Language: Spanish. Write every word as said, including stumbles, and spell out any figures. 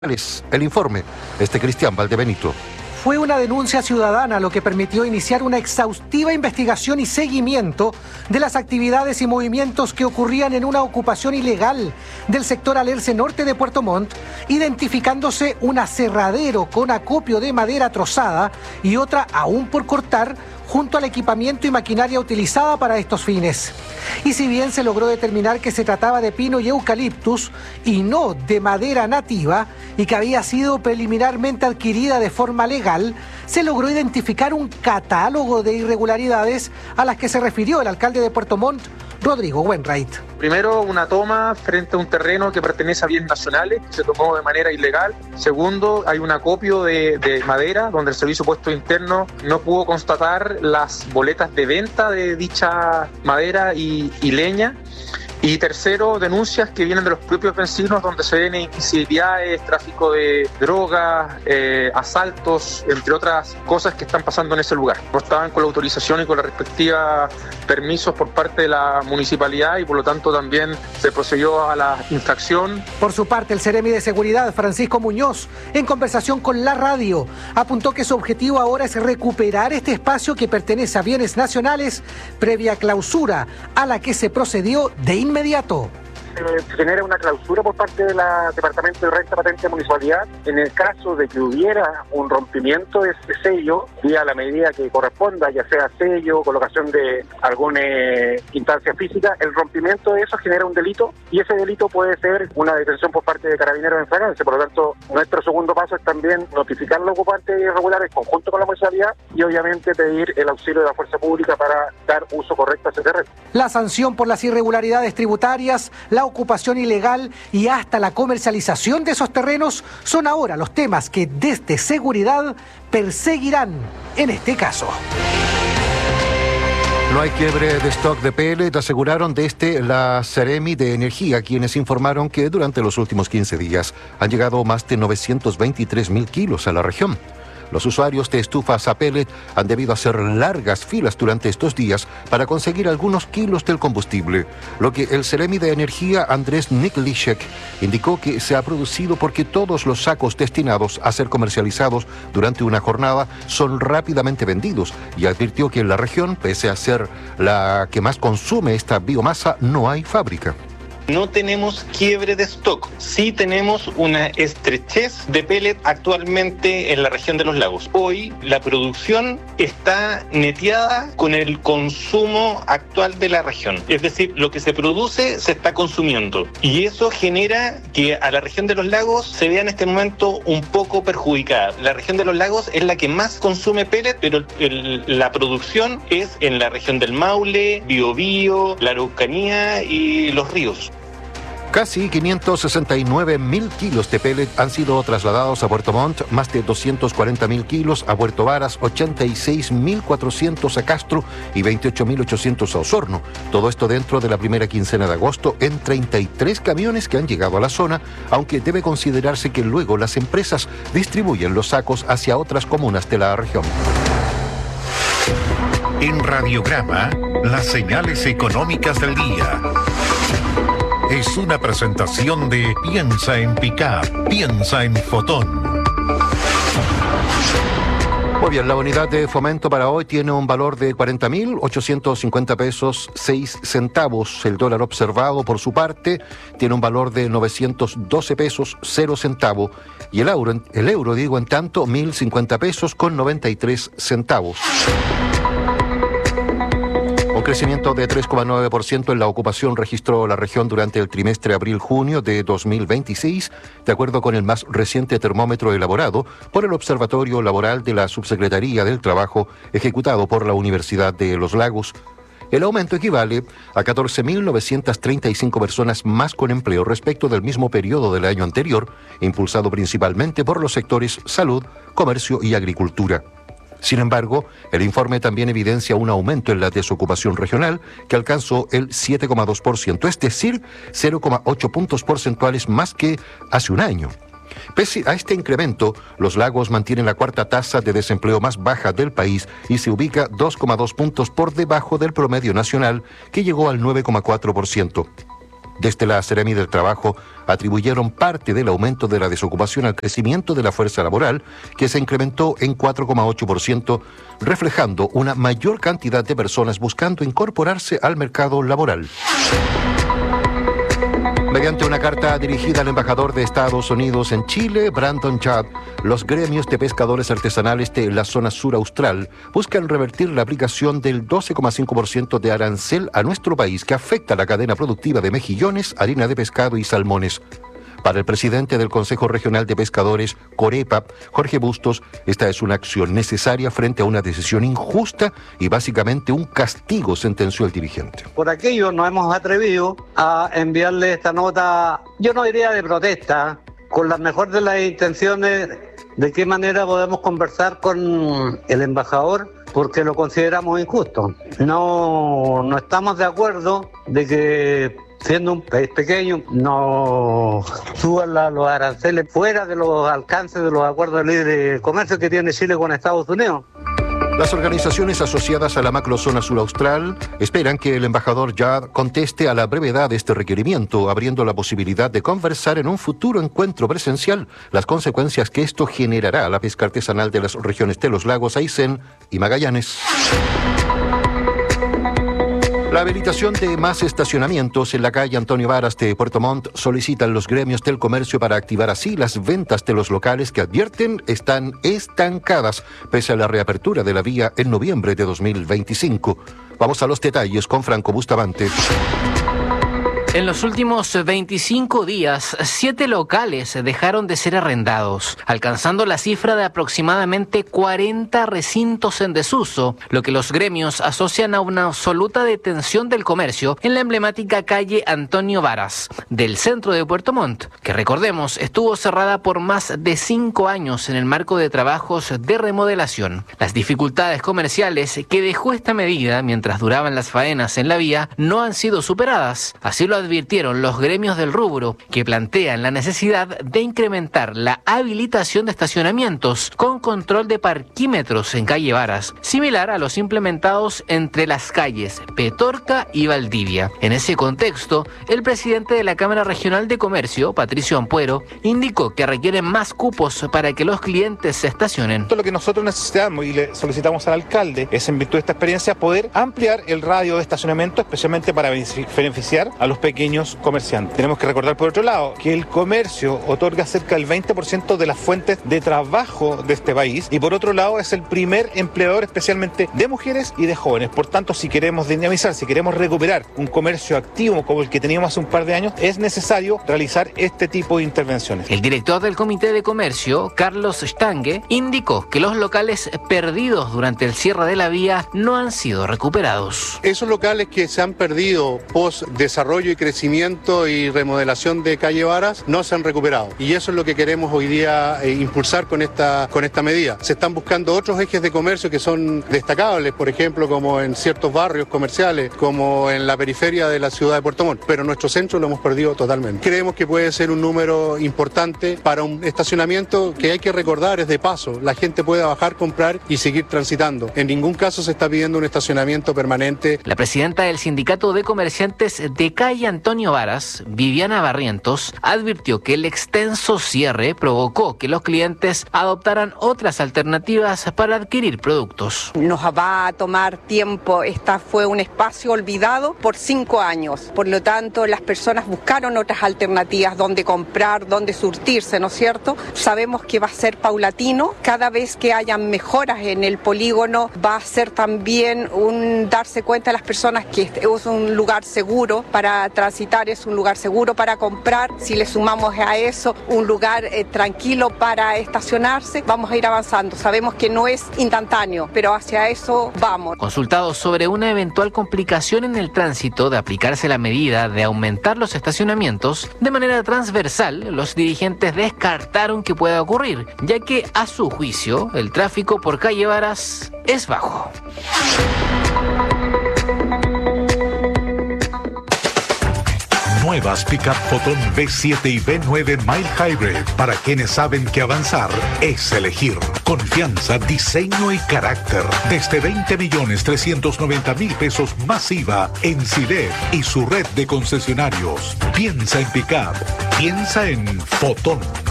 El informe, este Cristian Valdebenito. Fue una denuncia ciudadana lo que permitió iniciar una exhaustiva investigación y seguimiento de las actividades y movimientos que ocurrían en una ocupación ilegal del sector Alerce Norte de Puerto Montt, identificándose un aserradero con acopio de madera trozada y otra aún por cortar, junto al equipamiento y maquinaria utilizada para estos fines. Y si bien se logró determinar que se trataba de pino y eucaliptus y no de madera nativa y que había sido preliminarmente adquirida de forma legal, se logró identificar un catálogo de irregularidades a las que se refirió el alcalde de Puerto Montt, Rodrigo Wainwright. Primero, una toma frente a un terreno que pertenece a bienes nacionales, que se tomó de manera ilegal. Segundo, hay un acopio de, de madera, donde el Servicio de Puestos Internos no pudo constatar las boletas de venta de dicha madera y, y leña. Y tercero, denuncias que vienen de los propios vecinos, donde se ven incivilidades, tráfico de drogas, eh, asaltos, entre otras cosas que están pasando en ese lugar. No estaban con la autorización y con la respectiva permisos por parte de la municipalidad y por lo tanto también se procedió a la infracción. Por su parte, el Seremi de Seguridad, Francisco Muñoz, en conversación con la radio, apuntó que su objetivo ahora es recuperar este espacio que pertenece a bienes nacionales previa clausura a la que se procedió de inmediato. inmediato. Se genera una clausura por parte del Departamento de Renta Patente de Municipalidad en el caso de que hubiera un rompimiento de ese sello vía la medida que corresponda, ya sea sello, colocación de alguna eh, instancia física. El rompimiento de eso genera un delito y ese delito puede ser una detención por parte de Carabineros en flagrancia. Por lo tanto, nuestro segundo paso es también notificar a los ocupantes irregulares conjunto con la municipalidad y obviamente pedir el auxilio de la fuerza pública para dar uso correcto a ese terreno. La sanción por las irregularidades tributarias, la ocupación ilegal y hasta la comercialización de esos terrenos son ahora los temas que desde seguridad perseguirán en este caso. No hay quiebre de stock de pellet, aseguraron desde la Seremi de Energía, quienes informaron que durante los últimos quince días han llegado más de novecientos veintitrés mil kilos a la región. Los usuarios de estufas a pellet han debido hacer largas filas durante estos días para conseguir algunos kilos del combustible, lo que el Seremi de Energía, Andrés Niklišek, indicó que se ha producido porque todos los sacos destinados a ser comercializados durante una jornada son rápidamente vendidos y advirtió que en la región, pese a ser la que más consume esta biomasa, no hay fábrica. No tenemos quiebre de stock, sí tenemos una estrechez de pellet actualmente en la región de los lagos. Hoy la producción está neteada con el consumo actual de la región, es decir, lo que se produce se está consumiendo y eso genera que a la región de los lagos se vea en este momento un poco perjudicada. La región de los lagos es la que más consume pellet, pero el, la producción es en la región del Maule, Biobío, la Araucanía y los ríos. Casi quinientos sesenta y nueve mil kilos de pellet han sido trasladados a Puerto Montt, más de doscientos cuarenta mil kilos a Puerto Varas, ochenta y seis mil cuatrocientos a Castro y veintiocho mil ochocientos a Osorno. Todo esto dentro de la primera quincena de agosto en treinta y tres camiones que han llegado a la zona, aunque debe considerarse que luego las empresas distribuyen los sacos hacia otras comunas de la región. En Radiograma, las señales económicas del día. Es una presentación de Piensa en Pickup, piensa en Fotón. Muy bien, la unidad de fomento para hoy tiene un valor de cuarenta mil ochocientos cincuenta pesos seis centavos. El dólar observado, por su parte, tiene un valor de novecientos doce pesos cero centavos. Y el euro, el euro digo, en tanto, mil cincuenta pesos con noventa y tres centavos. Un crecimiento de tres coma nueve por ciento en la ocupación registró la región durante el trimestre abril-junio de dos mil veintiséis, de acuerdo con el más reciente termómetro elaborado por el Observatorio Laboral de la Subsecretaría del Trabajo, ejecutado por la Universidad de Los Lagos. El aumento equivale a catorce mil novecientas treinta y cinco personas más con empleo respecto del mismo periodo del año anterior, impulsado principalmente por los sectores salud, comercio y agricultura. Sin embargo, el informe también evidencia un aumento en la desocupación regional que alcanzó el siete coma dos por ciento, es decir, cero coma ocho puntos porcentuales más que hace un año. Pese a este incremento, Los Lagos mantienen la cuarta tasa de desempleo más baja del país y se ubica dos coma dos puntos por debajo del promedio nacional, que llegó al nueve coma cuatro por ciento. Desde la Seremi del Trabajo atribuyeron parte del aumento de la desocupación al crecimiento de la fuerza laboral, que se incrementó en cuatro coma ocho por ciento, reflejando una mayor cantidad de personas buscando incorporarse al mercado laboral. Mediante una carta dirigida al embajador de Estados Unidos en Chile, Brandon Chad, los gremios de pescadores artesanales de la zona sur austral buscan revertir la aplicación del doce coma cinco por ciento de arancel a nuestro país, que afecta la cadena productiva de mejillones, harina de pescado y salmones. Para el presidente del Consejo Regional de Pescadores, Corepa, Jorge Bustos, esta es una acción necesaria frente a una decisión injusta y básicamente un castigo, sentenció el dirigente. Por aquello nos hemos atrevido a enviarle esta nota, yo no diría de protesta, con la mejor de las intenciones de qué manera podemos conversar con el embajador, porque lo consideramos injusto. No, no estamos de acuerdo de que, siendo un país pequeño, no suban la, los aranceles fuera de los alcances de los acuerdos de libre comercio que tiene Chile con Estados Unidos. Las organizaciones asociadas a la macrozona sur austral esperan que el embajador Yad conteste a la brevedad de este requerimiento, abriendo la posibilidad de conversar en un futuro encuentro presencial las consecuencias que esto generará a la pesca artesanal de las regiones de los lagos Aysén y Magallanes. La habilitación de más estacionamientos en la calle Antonio Varas de Puerto Montt solicitan los gremios del comercio para activar así las ventas de los locales que advierten están estancadas pese a la reapertura de la vía en noviembre de dos mil veinticinco. Vamos a los detalles con Franco Bustamante. En los últimos veinticinco días, siete locales dejaron de ser arrendados, alcanzando la cifra de aproximadamente cuarenta recintos en desuso, lo que los gremios asocian a una absoluta detención del comercio en la emblemática calle Antonio Varas, del centro de Puerto Montt, que recordemos estuvo cerrada por más de cinco años en el marco de trabajos de remodelación. Las dificultades comerciales que dejó esta medida mientras duraban las faenas en la vía no han sido superadas, así lo advirtieron los gremios del rubro, que plantean la necesidad de incrementar la habilitación de estacionamientos con control de parquímetros en calle Varas, similar a los implementados entre las calles Petorca y Valdivia. En ese contexto, el presidente de la Cámara Regional de Comercio, Patricio Ampuero, indicó que requieren más cupos para que los clientes se estacionen. Lo que nosotros necesitamos y le solicitamos al alcalde es, en virtud de esta experiencia, poder ampliar el radio de estacionamiento, especialmente para beneficiar a los pequeños comerciantes. Tenemos que recordar, por otro lado, que el comercio otorga cerca del veinte por ciento de las fuentes de trabajo de este país y, por otro lado, es el primer empleador especialmente de mujeres y de jóvenes. Por tanto, si queremos dinamizar, si queremos recuperar un comercio activo como el que teníamos hace un par de años, es necesario realizar este tipo de intervenciones. El director del Comité de Comercio, Carlos Stange, indicó que los locales perdidos durante el cierre de la vía no han sido recuperados. Esos locales que se han perdido post desarrollo y crecimiento y remodelación de calle Varas no se han recuperado, y eso es lo que queremos hoy día eh, impulsar con esta, con esta medida. Se están buscando otros ejes de comercio que son destacables, por ejemplo, como en ciertos barrios comerciales, como en la periferia de la ciudad de Puerto Montt, pero nuestro centro lo hemos perdido totalmente. Creemos que puede ser un número importante para un estacionamiento que, hay que recordar, es de paso. La gente puede bajar, comprar y seguir transitando. En ningún caso se está pidiendo un estacionamiento permanente. La presidenta del Sindicato de Comerciantes de calle Antonio Varas, Viviana Barrientos, advirtió que el extenso cierre provocó que los clientes adoptaran otras alternativas para adquirir productos. Nos va a tomar tiempo, esta fue un espacio olvidado por cinco años, por lo tanto las personas buscaron otras alternativas donde comprar, donde surtirse, ¿no es cierto? Sabemos que va a ser paulatino, cada vez que hayan mejoras en el polígono va a ser también un darse cuenta a las personas que es un lugar seguro para transitar, es un lugar seguro para comprar. Si le sumamos a eso un lugar eh, tranquilo para estacionarse, vamos a ir avanzando. Sabemos que no es instantáneo, pero hacia eso vamos. Consultados sobre una eventual complicación en el tránsito de aplicarse la medida de aumentar los estacionamientos de manera transversal, los dirigentes descartaron que pueda ocurrir, ya que a su juicio el tráfico por calle Varas es bajo. Nuevas Pickup Photon B siete y B nueve Mild Hybrid, para quienes saben que avanzar es elegir. Confianza, diseño y carácter. Desde veinte millones trescientos noventa mil pesos más I V A en Silef y su red de concesionarios. Piensa en Pickup. Piensa en Photon.